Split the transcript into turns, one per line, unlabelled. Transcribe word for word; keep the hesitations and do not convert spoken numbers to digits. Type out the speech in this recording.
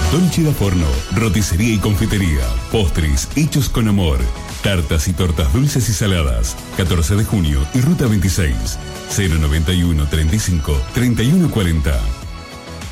Dolce da Forno, roticería y confitería, postres hechos con amor, tartas y tortas dulces y saladas. catorce de junio y Ruta veintiséis, cero noventa y uno treinta y cinco treinta y uno cuarenta.